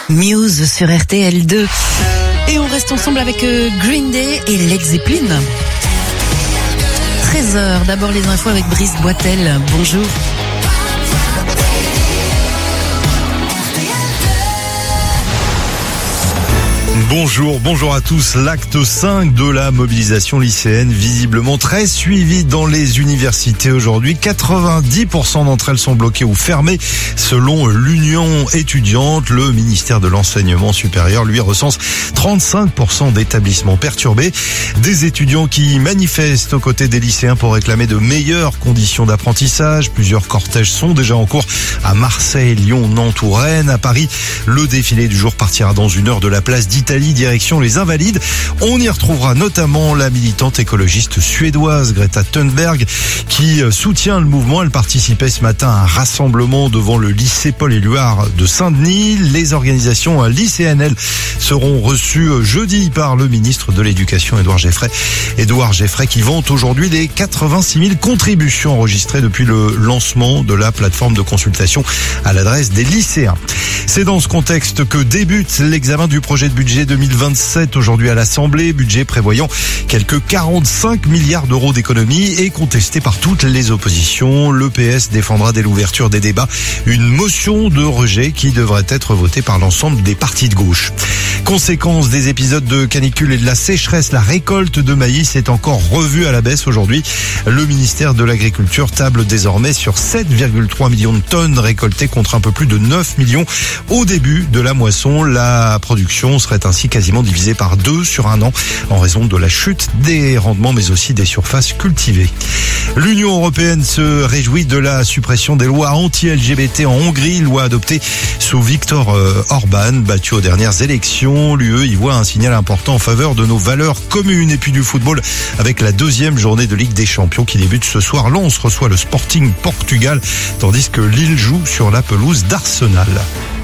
Muse sur RTL2. Et on reste ensemble avec Green Day et Led Zeppelin. 13h, d'abord les infos avec Brice Boitel. Bonjour. Bonjour à tous. L'acte 5 de la mobilisation lycéenne, visiblement très suivi dans les universités aujourd'hui. 90% d'entre elles sont bloquées ou fermées. Selon l'Union étudiante, le ministère de l'Enseignement supérieur, lui, recense 35% d'établissements perturbés. Des étudiants qui manifestent aux côtés des lycéens pour réclamer de meilleures conditions d'apprentissage. Plusieurs cortèges sont déjà en cours à Marseille, Lyon, Nantes ou Rennes. À Paris, le défilé du jour partira dans 1 heure de la place d'Italie, direction les Invalides. On y retrouvera notamment la militante écologiste suédoise Greta Thunberg qui soutient le mouvement. Elle participait ce matin à un rassemblement devant le lycée Paul-Éluard de Saint-Denis. Les organisations lycéennes, elles, seront reçues jeudi par le ministre de l'Éducation Édouard Geffray qui vante aujourd'hui les 86 000 contributions enregistrées depuis le lancement de la plateforme de consultation à l'adresse des lycéens. C'est dans ce contexte que débute l'examen du projet de budget 2027 aujourd'hui à l'Assemblée, budget prévoyant quelques 45 milliards d'euros d'économies et contesté par toutes les oppositions. Le PS défendra dès l'ouverture des débats une motion de rejet qui devrait être votée par l'ensemble des partis de gauche. Conséquence des épisodes de canicule et de la sécheresse, la récolte de maïs est encore revue à la baisse aujourd'hui. Le ministère de l'Agriculture table désormais sur 7,3 millions de tonnes récoltées contre un peu plus de 9 millions au début de la moisson. La production serait ainsi quasiment divisée par 2 sur un an en raison de la chute des rendements mais aussi des surfaces cultivées. L'Union européenne se réjouit de la suppression des lois anti-LGBT en Hongrie, loi adoptée sous Viktor Orban, battu aux dernières élections. L'UE y voit un signal important en faveur de nos valeurs communes. Et puis du football avec la 2e journée de Ligue des Champions qui débute ce soir. Lens reçoit le Sporting Portugal tandis que Lille joue sur la pelouse d'Arsenal.